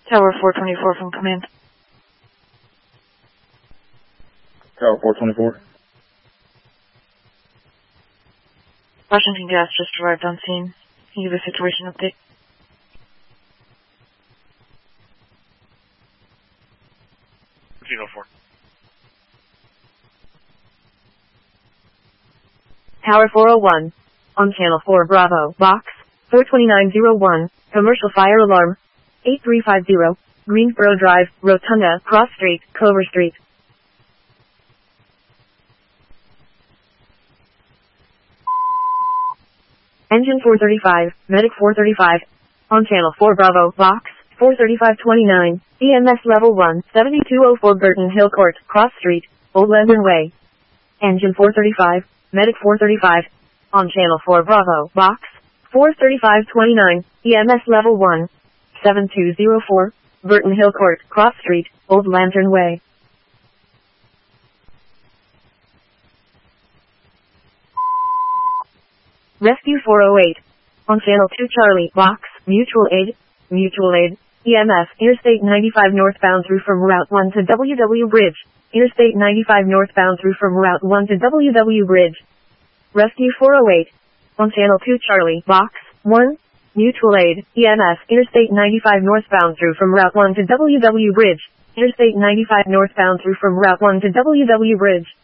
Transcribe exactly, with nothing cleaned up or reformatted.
Tower four twenty-four from command. Tower four twenty-four. Washington Gas just arrived on scene. Can you give a situation update? fifteen oh four. Tower four oh one. On channel four Bravo, box four twenty-nine oh one, commercial fire alarm, eight three five zero, Greensboro Drive, Rotunda, Cross Street, Clover Street. Engine four thirty-five, Medic four thirty-five, on channel four Bravo, box four thirty-five twenty-nine, E M S level one, seventy-two oh four Burton Hill Court, Cross Street, Old Lebanon Way. Engine four thirty-five, Medic four thirty-five, on channel four Bravo, box four thirty-five twenty-nine, E M S level one, seventy-two oh four, Burton Hill Court, Cross Street, Old Lantern Way. Rescue four oh eight, on channel two Charlie, box, mutual aid, mutual aid, E M S, Interstate ninety-five northbound through from Route one to W W Bridge, Interstate ninety-five northbound through from Route one to W W Bridge. Rescue four oh eight, on channel two Charlie, box one, mutual aid, E M S, Interstate ninety-five northbound through from Route one to W W Bridge, Interstate ninety-five northbound through from Route one to W W Bridge.